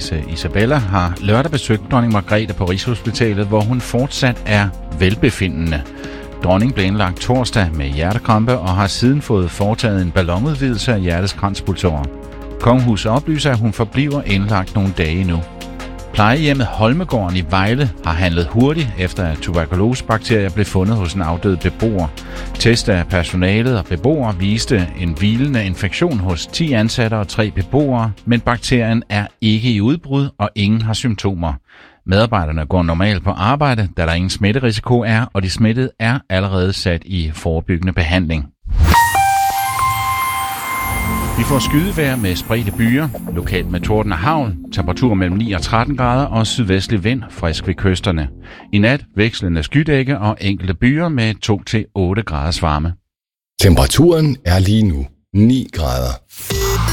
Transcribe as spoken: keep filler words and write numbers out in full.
kronprinsesse Isabella har lørdag besøgt dronning Margrethe på Rigshospitalet, hvor hun fortsat er velbefindende. Dronningen blev indlagt torsdag med hjertekrampe og har siden fået foretaget en ballonudvidelse af hjertets kranspulsårer. Kongehuset oplyser, at hun forbliver indlagt nogle dage nu. Plejehjemmet Holmegården i Vejle har handlet hurtigt, efter at tuberkulosebakterier blev fundet hos en afdød beboer. Test af personalet og beboere viste en hvilende infektion hos ti ansatte og tre beboere, men bakterien er ikke i udbrud, og ingen har symptomer. Medarbejderne går normalt på arbejde, da der ingen smitterisiko er, og de smittede er allerede sat i forebyggende behandling. Vi får skydevejr med spredte byer, lokalt med torden og hagl, temperatur mellem ni og tretten grader og sydvestlig vind, frisk ved kysterne. I nat vekslende skydække og enkelte byer med to til otte graders varme. Temperaturen er lige nu ni grader.